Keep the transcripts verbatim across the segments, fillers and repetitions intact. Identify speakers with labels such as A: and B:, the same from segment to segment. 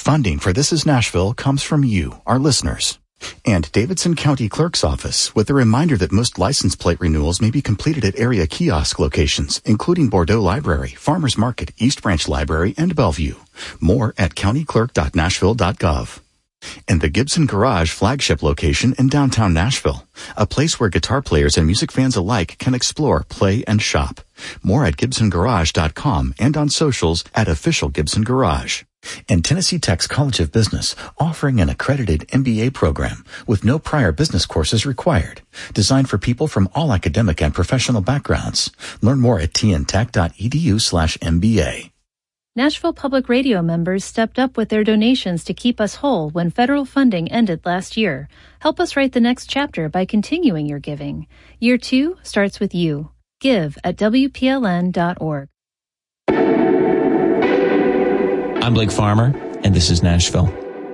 A: Funding for This Is Nashville comes from you, our listeners. And Davidson County Clerk's Office, with a reminder that most license plate renewals may be completed at area kiosk locations, including Bordeaux Library, Farmers Market, East Branch Library, and Bellevue. More at county clerk dot nashville dot gov. And the Gibson Garage flagship location in downtown Nashville, a place where guitar players and music fans alike can explore, play, and shop. More at gibson garage dot com and on socials at Official Gibson Garage. And Tennessee Tech's College of Business, offering an accredited M B A program with no prior business courses required, designed for people from all academic and professional backgrounds. Learn more at t n tech dot e d u slash m b a.
B: Nashville Public Radio members stepped up with their donations to keep us whole when federal funding ended last year. Help us write the next chapter by continuing your giving. Year two starts with you. Give at w p l n dot org.
C: I'm Blake Farmer, and this is Nashville.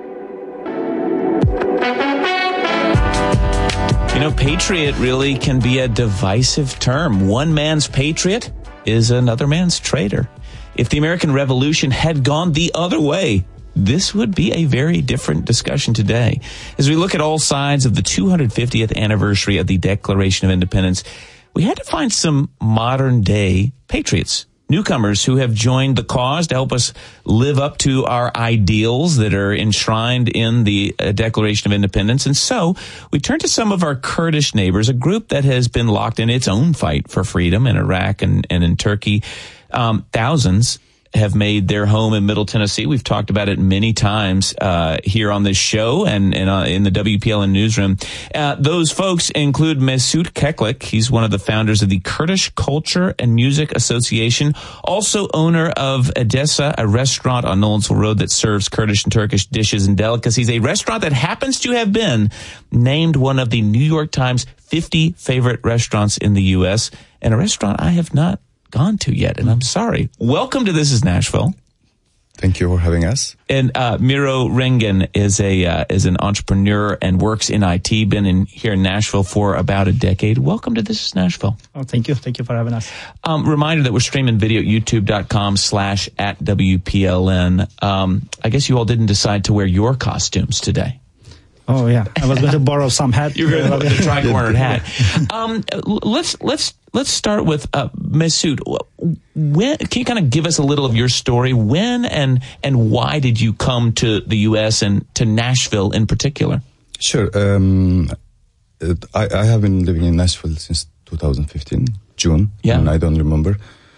C: You know, patriot really can be a divisive term. One man's patriot is another man's traitor. If the American Revolution had gone the other way, this would be a very different discussion today. As we look at all sides of the two hundred fiftieth anniversary of the Declaration of Independence, we had to find some modern-day patriots, newcomers who have joined the cause to help us live up to our ideals that are enshrined in the uh, Declaration of Independence. And so we turn to some of our Kurdish neighbors, a group that has been locked in its own fight for freedom in Iraq and, and in Turkey. Um, thousands have made their home in Middle Tennessee. We've talked about it many times uh, here on this show and, and uh, in the W P L N newsroom. Uh, those folks include Mesut Keklik. He's one of the founders of the Kurdish Culture and Music Association, also owner of Edessa, a restaurant on Nolensville Road that serves Kurdish and Turkish dishes and delicacies, a restaurant that happens to have been named one of the New York Times fifty favorite restaurants in the U S, and a restaurant I have not gone to yet, and I'm sorry. Welcome to This Is Nashville.
D: Thank you for having us.
C: And uh, Miro Rengen is a uh, is an entrepreneur and works in I T. Been in here in Nashville for about a decade. Welcome to This Is Nashville.
E: Oh, thank you. Thank you for having us.
C: Um, reminder that we're streaming video at youtube dot com slash at W P L N. Um, I guess you all didn't decide to wear your costumes today.
E: Oh yeah, I was going to borrow some hat.
C: You're going to put the tri-cornered hat. Um, let's let's let's start with uh, Mesut. When can you kind of give us a little of your story? When and and why did you come to the U S and to Nashville in particular?
D: Sure. Um, it, I, I have been living in Nashville since two thousand fifteen, June.
C: Yeah,
D: and I don't remember.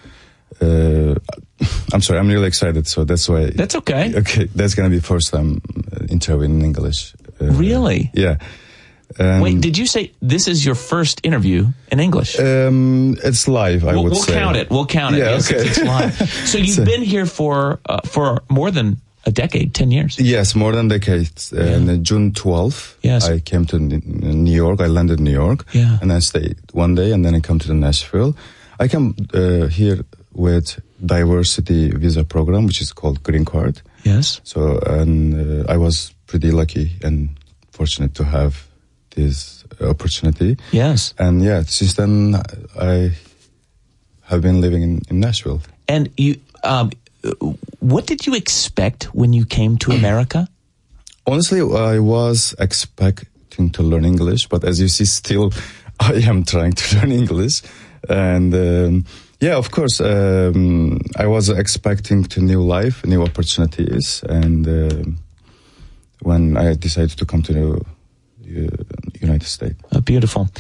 D: Uh, I'm sorry. I'm really excited, so that's why.
C: That's okay.
D: Okay, that's gonna be first time interviewing in English. Uh,
C: really?
D: Yeah. Um,
C: Wait, did you say this is your first interview in English?
D: Um, it's live, I
C: we'll,
D: would
C: we'll
D: say.
C: We'll count it. We'll count it.
D: Yeah,
C: yes,
D: okay.
C: it's, it's live. So you've so, been here for uh, for more than a decade, ten years.
D: Yes, more than a decade. Uh,
C: yeah.
D: On June twelfth,
C: yes.
D: I came to New York. I landed in New York.
C: Yeah.
D: And I stayed one day, and then I come to Nashville. I come uh, here with diversity visa program, which is called Green Card.
C: Yes.
D: So, and uh, I was pretty lucky and fortunate to have this opportunity.
C: Yes.
D: And yeah, since then I have been living in, in Nashville.
C: And you, um, what did you expect when you came to America?
D: Honestly, I was expecting to learn English, but as you see, still I am trying to learn English. And um, yeah, of course, um, I was expecting to new life, new opportunities. And uh, when I decided to come to the uh, United States.
C: Oh, beautiful.